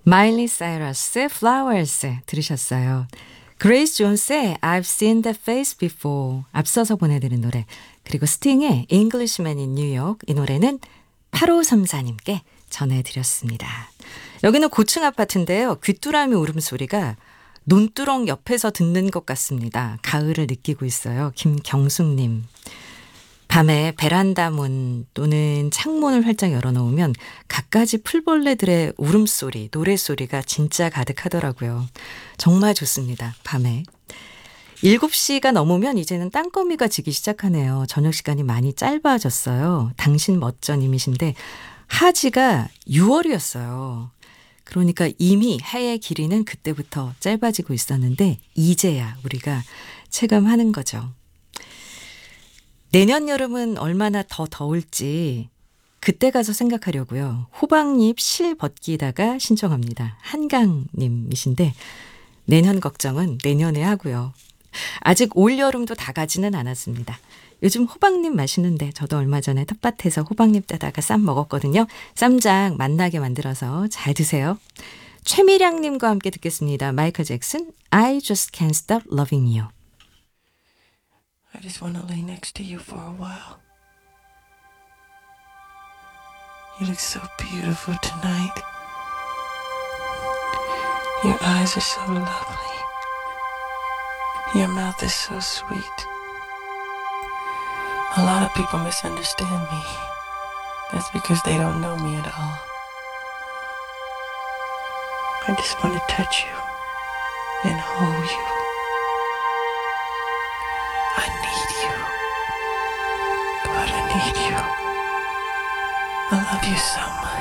마일리 사이러스의 Flowers 들으셨어요. 그레이스 존스의 I've seen that face before 앞서서 보내드린 노래, 그리고 스팅의 Englishman in New York, 이 노래는 8534님께 전해드렸습니다. 여기는 고층 아파트인데요. 귀뚜라미 울음소리가 논두렁 옆에서 듣는 것 같습니다. 가을을 느끼고 있어요. 김경숙님. 밤에 베란다 문 또는 창문을 활짝 열어놓으면 갖가지 풀벌레들의 울음소리, 노래소리가 진짜 가득하더라고요. 정말 좋습니다. 밤에. 7시가 넘으면 이제는 땅거미가 지기 시작하네요. 저녁 시간이 많이 짧아졌어요. 당신 멋져님이신데 하지가 6월이었어요. 그러니까 이미 해의 길이는 그때부터 짧아지고 있었는데 이제야 우리가 체감하는 거죠. 내년 여름은 얼마나 더 더울지 그때 가서 생각하려고요. 호박잎 실 벗기다가 신청합니다. 한강님이신데 내년 걱정은 내년에 하고요. 아직 올여름도 다 가지는 않았습니다. 요즘 호박잎 맛있는데 저도 얼마 전에 텃밭에서 호박잎 따다가 쌈 먹었거든요. 쌈장 맛나게 만들어서 잘 드세요. 최미량님과 함께 듣겠습니다. 마이클 잭슨, I just can't stop loving you. I just want to lay next to you for a while. You look so beautiful tonight. Your eyes are so lovely. Your mouth is so sweet. A lot of people misunderstand me. That's because they don't know me at all. I just want to touch you and hold you. I need you. God, I need you. I love you so much.